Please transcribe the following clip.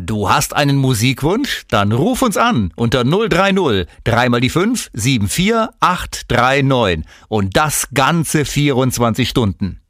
Du hast einen Musikwunsch? Dann ruf uns an unter 030 3 mal die 5 74839 und das ganze 24 Stunden.